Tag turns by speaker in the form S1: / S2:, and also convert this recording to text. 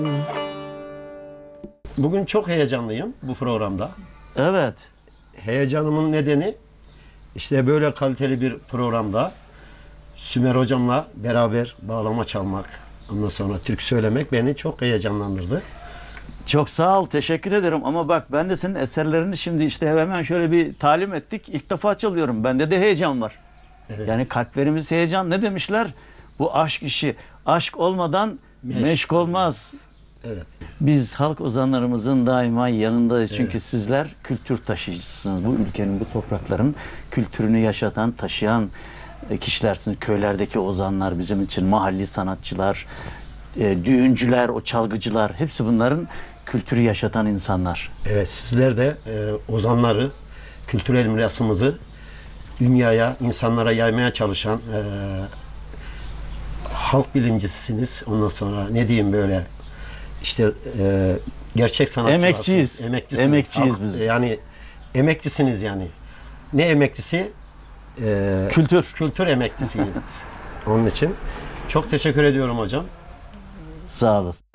S1: Bugün çok heyecanlıyım bu programda.
S2: Evet.
S1: Heyecanımın nedeni işte böyle kaliteli bir programda Sümer hocamla beraber bağlama çalmak, ondan sonra türkü söylemek beni çok heyecanlandırdı.
S2: Çok sağ ol. Teşekkür ederim. Ama bak ben de senin eserlerini şimdi işte hemen şöyle bir talim ettik. İlk defa çalıyorum. Bende de heyecan var.
S1: Evet.
S2: Yani kalplerimiz heyecan. Ne demişler? Bu aşk işi. Aşk olmadan meşk olmaz.
S1: Evet.
S2: Biz halk ozanlarımızın daima yanındayız. Çünkü sizler kültür taşıyıcısınız. Bu ülkenin, bu toprakların kültürünü yaşatan, taşıyan kişilersiniz. Köylerdeki ozanlar bizim için, mahalli sanatçılar, düğüncüler, o çalgıcılar, hepsi bunların kültürü yaşatan insanlar.
S1: Evet, sizler de ozanları, kültürel mirasımızı dünyaya, insanlara yaymaya çalışan halk bilimcisisiniz. Ondan sonra ne diyeyim böyle işte gerçek sanatçılar.
S2: Emekçiyiz.
S1: Emekçisiniz.
S2: Emekçiyiz biz.
S1: Yani emekçisiniz yani. Ne emekçisi?
S2: Kültür.
S1: Kültür emekçisiyiz. Onun için çok teşekkür ediyorum hocam.
S2: Sağ olasın.